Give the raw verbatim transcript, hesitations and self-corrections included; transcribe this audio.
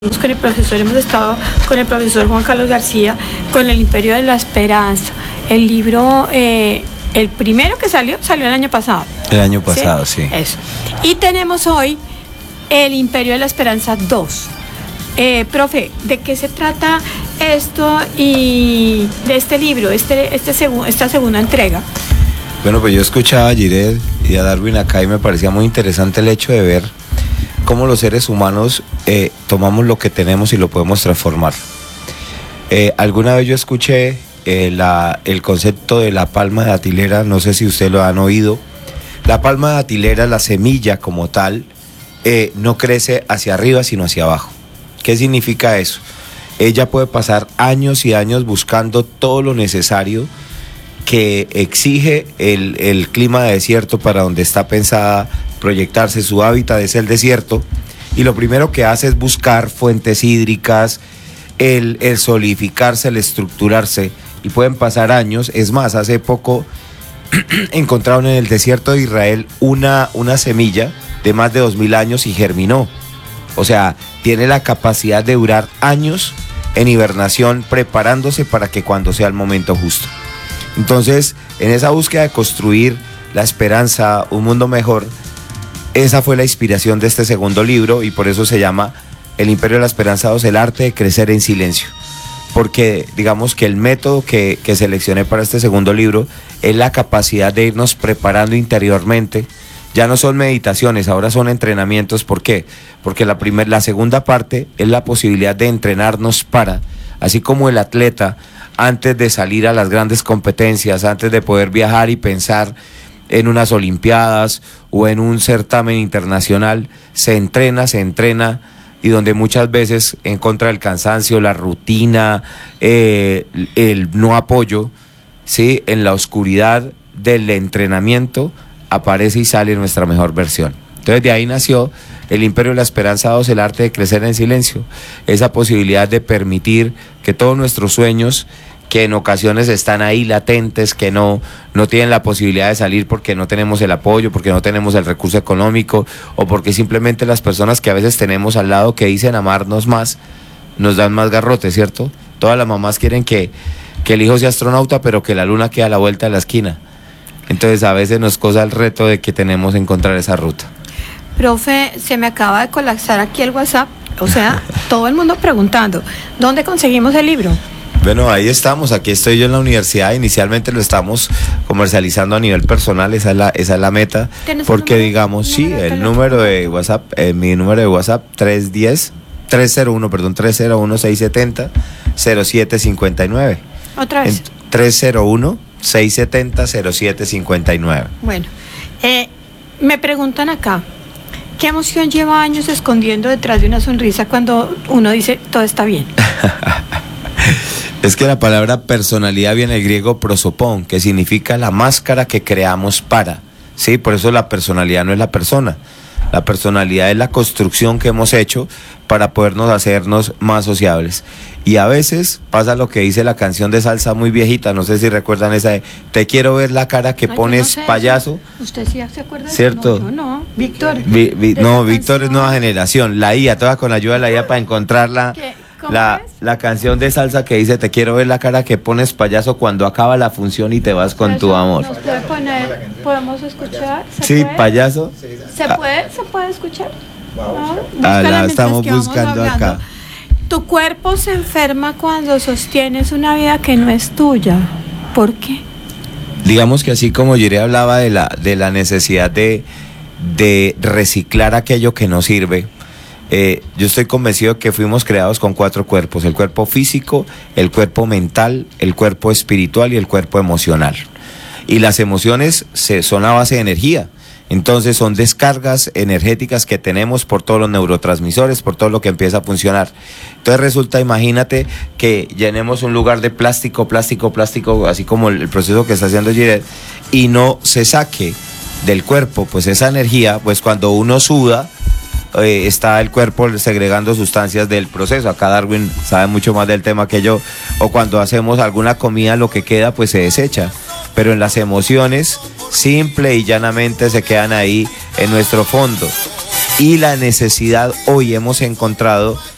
Con el profesor, hemos estado con el profesor Juan Carlos García, con el Imperio de la Esperanza. El libro, eh, el primero que salió, salió el año pasado. El año pasado, sí. sí. Eso. Y tenemos hoy el Imperio de la Esperanza dos. Eh, profe, ¿de qué se trata esto y de este libro, este, este segu esta segunda entrega? Bueno, pues yo escuchaba a Gired y a Darwin acá y me parecía muy interesante el hecho de ver cómo los seres humanos eh, tomamos lo que tenemos y lo podemos transformar. Eh, alguna vez yo escuché eh, la, el concepto de la palma de datilera, no sé si ustedes lo han oído. La palma de datilera, la semilla como tal, eh, no crece hacia arriba sino hacia abajo. ¿Qué significa eso? Ella puede pasar años y años buscando todo lo necesario que exige el, el clima de desierto para donde está pensada proyectarse. Su hábitat es el desierto y lo primero que hace es buscar fuentes hídricas, el, el solidificarse, el estructurarse, y pueden pasar años. Es más, hace poco encontraron en el desierto de Israel una, una semilla de más de dos mil años y germinó. O sea, tiene la capacidad de durar años en hibernación preparándose para que cuando sea el momento justo. Entonces, en esa búsqueda de construir la esperanza, un mundo mejor, esa fue la inspiración de este segundo libro, y por eso se llama El Imperio de la Esperanza dos, el arte de crecer en silencio. Porque digamos que el método que, que seleccioné para este segundo libro es la capacidad de irnos preparando interiormente. Ya no son meditaciones, ahora son entrenamientos. ¿Por qué? Porque la, primer, la segunda parte es la posibilidad de entrenarnos para, así como el atleta, antes de salir a las grandes competencias, antes de poder viajar y pensar en unas olimpiadas o en un certamen internacional, se entrena, se entrena, y donde muchas veces en contra del cansancio, la rutina, eh, el no apoyo, ¿sí? En la oscuridad del entrenamiento aparece y sale nuestra mejor versión. Entonces de ahí nació El Imperio de la Esperanza dos, el arte de crecer en silencio, esa posibilidad de permitir que todos nuestros sueños, que en ocasiones están ahí latentes, que no, no tienen la posibilidad de salir porque no tenemos el apoyo, porque no tenemos el recurso económico, o porque simplemente las personas que a veces tenemos al lado que dicen amarnos más, nos dan más garrote, ¿cierto? Todas las mamás quieren que, que el hijo sea astronauta, pero que la luna quede a la vuelta de la esquina. Entonces a veces nos cosa el reto de que tenemos que encontrar esa ruta. Profe, se me acaba de colapsar aquí el WhatsApp, o sea, todo el mundo preguntando, ¿dónde conseguimos el libro? Bueno, ahí estamos, aquí estoy yo en la universidad, inicialmente lo estamos comercializando a nivel personal, esa es la, esa es la meta, porque número, digamos, sí, el teléfono? número de WhatsApp, eh, mi número de WhatsApp, tres diez, tres cero uno, perdón, tres cero uno, seis siete cero, cero siete cinco nueve. ¿Otra vez? tres cero uno, seis siete cero, cero siete cinco nueve. Bueno, eh, me preguntan acá, ¿qué emoción lleva años escondiendo detrás de una sonrisa cuando uno dice todo está bien? Es que la palabra personalidad viene del griego prosopón, que significa la máscara que creamos para, ¿sí? Por eso la personalidad no es la persona. La personalidad es la construcción que hemos hecho para podernos hacernos más sociables. Y a veces pasa lo que dice la canción de salsa muy viejita, no sé si recuerdan esa de te quiero ver la cara que Ay, pones no sé, payaso. ¿Usted sí se acuerda? ¿Cierto? No, yo no. Víctor. Vi, vi, no, Víctor es nueva generación. La I A, toda con la ayuda de la I A para encontrarla. La, la canción de salsa que dice te quiero ver la cara que pones payaso cuando acaba la función y te vas con tu amor. ¿Nos puede poner, podemos escuchar? Sí, puede? payaso. ¿Se puede? ¿Se puede escuchar? No, ah, la estamos buscando acá. Tu cuerpo se enferma cuando sostienes una vida que no es tuya. ¿Por qué? Digamos que así como Yuri hablaba de la, de la necesidad de, de reciclar aquello que no sirve, Eh, yo estoy convencido que fuimos creados con cuatro cuerpos: el cuerpo físico, el cuerpo mental, el cuerpo espiritual y el cuerpo emocional. Y las emociones se, son a base de energía, entonces son descargas energéticas que tenemos por todos los neurotransmisores, por todo lo que empieza a funcionar. Entonces resulta, imagínate que llenemos un lugar de plástico, plástico, plástico, así como el, el proceso que está haciendo Giret, y no se saque del cuerpo pues esa energía, pues cuando uno suda, Eh, está el cuerpo segregando sustancias del proceso. Acá Darwin sabe mucho más del tema que yo. O cuando hacemos alguna comida, lo que queda pues se desecha, pero en las emociones simple y llanamente se quedan ahí en nuestro fondo. Y la necesidad hoy hemos encontrado